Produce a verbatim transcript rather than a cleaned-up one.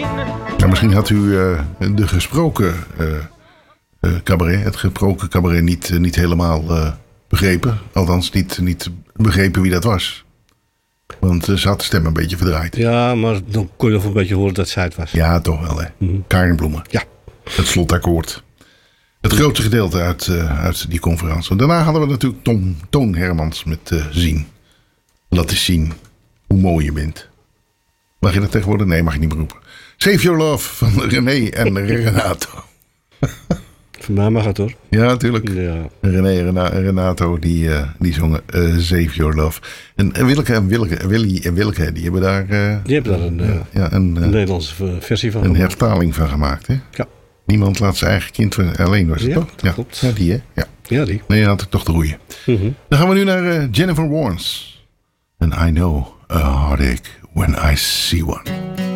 Nou, misschien had u uh, de gesproken uh, uh, cabaret, het gesproken cabaret niet, uh, niet helemaal uh, begrepen. Althans, niet, niet begrepen wie dat was. Want uh, ze had de stem een beetje verdraaid. Ja, maar dan kon je nog een beetje horen dat zij het was. Ja, toch wel, hè. Mm-hmm. Karin Bloemen. Ja. Het slotakkoord. Het grootste gedeelte uit, uh, uit die conferentie. Daarna hadden we natuurlijk Tom, Toon Hermans met uh, Zien. Laat eens zien hoe mooi je bent. Mag je dat tegenwoordig? Nee, mag je niet meer roepen. Save Your Love van René en Renato. Voor mij mag het hoor. Ja, natuurlijk. Ja. René en Renato die, uh, die zongen uh, Save Your Love. En, en Willeke en Willeke, Willy en Willeke die hebben daar, uh, die hebben daar een, uh, ja, een, uh, een Nederlandse versie van Een gemaakt. hertaling van gemaakt. Hè? Ja. Niemand laat zijn eigen kind alleen, was het ja, toch? Ja, klopt. Ja, die hè? Ja, ja die. Nee, je had het toch te roeien. Mm-hmm. Dan gaan we nu naar uh, Jennifer Warnes. And I know a heartache when I see one.